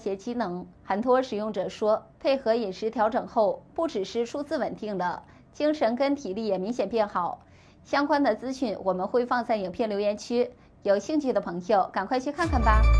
些机能。很多使用者说，配合饮食调整后，不只是数字稳定了，精神跟体力也明显变好。相关的资讯我们会放在影片留言区，有兴趣的朋友赶快去看看吧。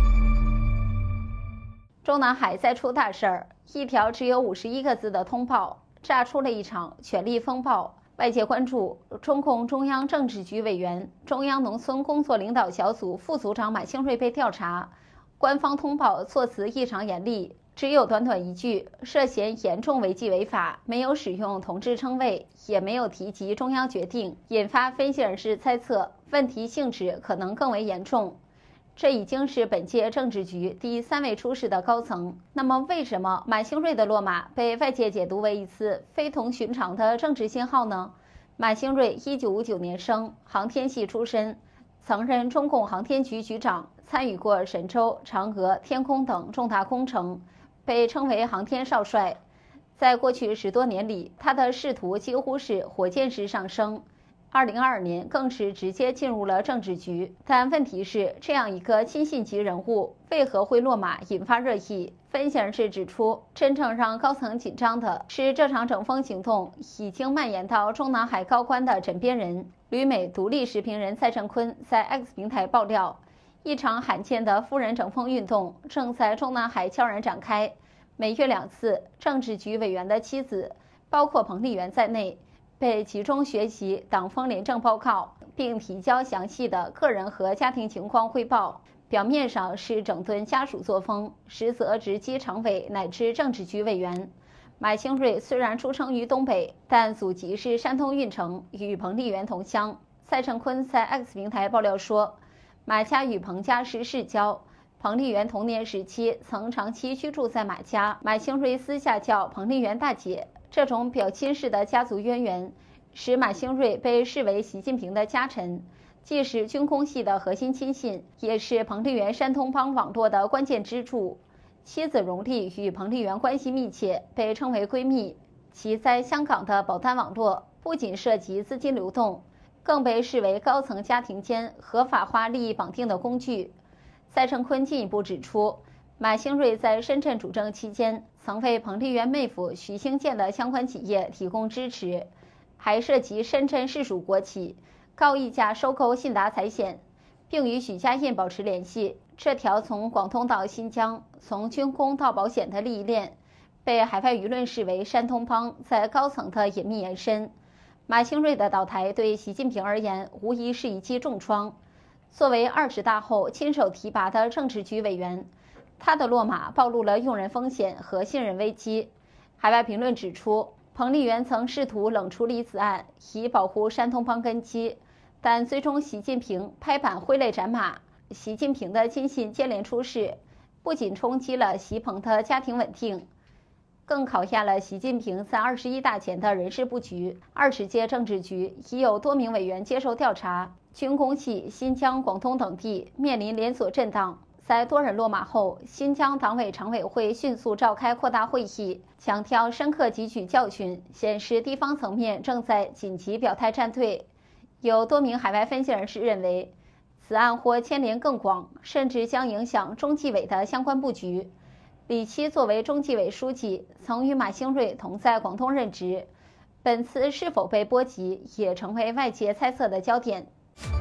中南海再出大事儿，一条只有51个字的通报炸出了一场权力风暴。外界关注中共中央政治局委员、中央农村工作领导小组副组长马兴瑞被调查，官方通报措辞异常严厉，只有短短一句涉嫌严重违纪违法，没有使用同志称谓，也没有提及中央决定，引发分析人士猜测问题性质可能更为严重。这已经是本届政治局第3位出事的高层。那么，为什么马兴瑞的落马被外界解读为一次非同寻常的政治信号呢？马兴瑞1959年生，航天系出身，曾任中共航天局局长，参与过神舟、嫦娥、天宫等重大工程，被称为航天少帅。在过去10多年里，他的仕途几乎是火箭式上升。2022年更是直接进入了政治局，但问题是，这样一个亲信级人物为何会落马，引发热议？分析人士指出，真正让高层紧张的是这场整风行动已经蔓延到中南海高官的枕边人。旅美独立时评人蔡振坤在 X 平台爆料，一场罕见的夫人整风运动正在中南海悄然展开。每月2次，政治局委员的妻子，包括彭丽媛在内，被集中学习党风廉政报告，并提交详细的个人和家庭情况汇报。表面上是整顿家属作风，实则直击常委乃至政治局委员。马兴瑞虽然出生于东北，但祖籍是山东运城，与彭丽媛同乡。蔡振坤在 X 平台爆料说，马家与彭家是世交，彭丽媛童年时期曾长期居住在马家，马兴瑞私下叫彭丽媛大姐。这种表亲式的家族渊源，使马兴瑞被视为习近平的家臣，既是军工系的核心亲信，也是彭丽媛山东帮网络的关键支柱。妻子荣丽与彭丽媛关系密切，被称为闺蜜。其在香港的保单网络不仅涉及资金流动，更被视为高层家庭间合法化利益绑定的工具。蔡振坤进一步指出，马兴瑞在深圳主政期间，曾为彭丽媛妹夫徐兴建的相关企业提供支持，还涉及深圳市属国企高溢价收购信达财险，并与许家印保持联系。这条从广东到新疆，从军工到保险的利益链，被海外舆论视为山东帮在高层的隐秘延伸。马兴瑞的倒台对习近平而言，无疑是一记重创。作为20大后亲手提拔的政治局委员，他的落马暴露了用人风险和信任危机。海外评论指出，彭丽媛曾试图冷处理此案，以保护山东帮根基，但最终习近平拍板挥泪斩马。习近平的亲信接连出事，不仅冲击了习彭的家庭稳定，更考验了习近平在21大前的人事布局。20届政治局已有多名委员接受调查，军工系新疆、广东等地面临连锁震荡。在多人落马后，新疆党委常委会迅速召开扩大会议，强调深刻汲取教训，显示地方层面正在紧急表态站队。有多名海外分析人士认为，此案或牵连更广，甚至将影响中纪委的相关布局。李希作为中纪委书记，曾与马兴瑞同在广东任职，本次是否被波及，也成为外界猜测的焦点。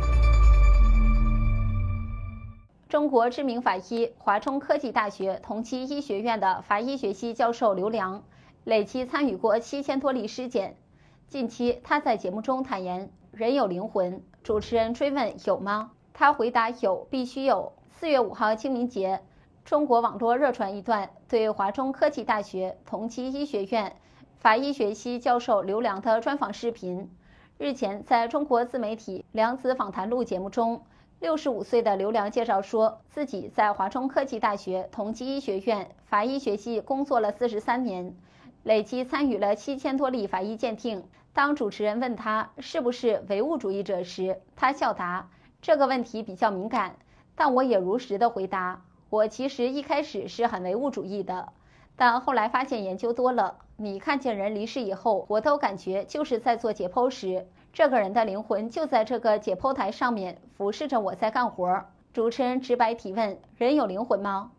中国知名法医、华中科技大学同济医学院的法医学系教授刘良，累计参与过7000多例尸检。近期，他在节目中坦言：“人有灵魂。”主持人追问有吗？他回答有，必须有。4月5号清明节，中国网络热传一段对华中科技大学同济医学院法医学系教授刘良的专访视频。日前，在中国自媒体良子访谈录节目中，65岁的刘良介绍说，自己在华中科技大学同济医学院法医学系工作了43年，累计参与了7000多例法医鉴定。当主持人问他是不是唯物主义者时，他笑答：“这个问题比较敏感，但我也如实的回答，我其实一开始是很唯物主义的，但后来发现研究多了，你看见人离世以后，我都感觉就是在做解剖时，这个人的灵魂就在这个解剖台上面俯视着我在干活。”主持人直白提问：“人有灵魂吗？”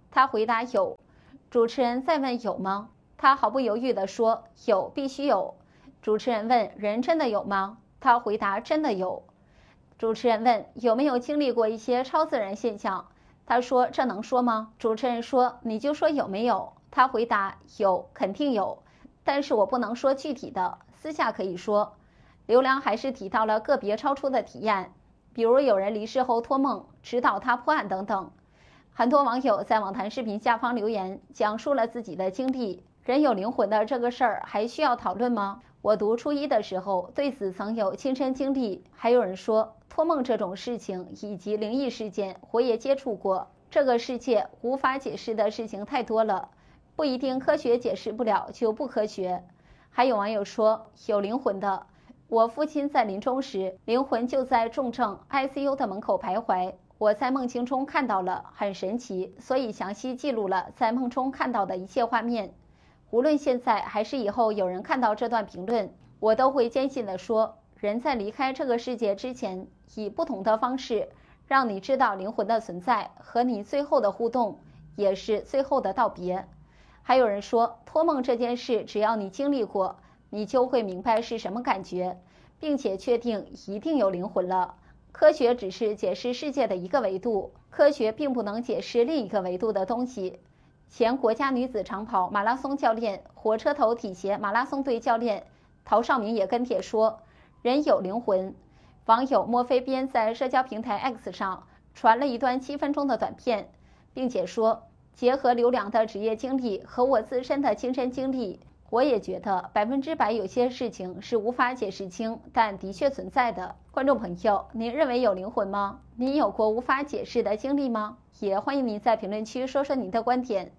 他回答有。主持人再问有吗？他毫不犹豫地说有，必须有。主持人问人真的有吗？他回答真的有。主持人问有没有经历过一些超自然现象？他说这能说吗？主持人说你就说有没有。他回答有，肯定有，但是我不能说具体的，私下可以说。刘良还是提到了个别超出的体验，比如有人离世后托梦指导他破案等等。很多网友在网谈视频下方留言，讲述了自己的经历。人有灵魂的这个事儿还需要讨论吗？我读初一的时候对此曾有亲身经历。还有人说托梦这种事情以及灵异事件我也接触过。这个世界无法解释的事情太多了，不一定科学解释不了就不科学。还有网友说有灵魂的，我父亲在临终时灵魂就在重症 ICU 的门口徘徊，我在梦境中看到了，很神奇，所以详细记录了在梦中看到的一切画面。无论现在还是以后有人看到这段评论，我都会坚信地说，人在离开这个世界之前，以不同的方式让你知道灵魂的存在，和你最后的互动，也是最后的道别。还有人说托梦这件事只要你经历过，你就会明白是什么感觉，并且确定一定有灵魂了。科学只是解释世界的一个维度，科学并不能解释另一个维度的东西。前国家女子长跑马拉松教练、火车头体协马拉松队教练陶绍明也跟帖说，人有灵魂。网友墨菲边在社交平台 X 上传了一段7分钟的短片，并且说，结合刘良的职业经历和我自身的亲身经历，我也觉得100%有些事情是无法解释清，但的确存在的。观众朋友，您认为有灵魂吗？您有过无法解释的经历吗？也欢迎您在评论区说说您的观点。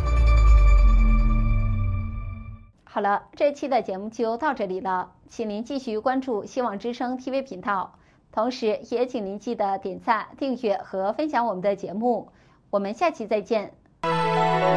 好了，这期的节目就到这里了，请您继续关注希望之声 TV 频道，同时也请您记得点赞、订阅和分享我们的节目。我们下期再见。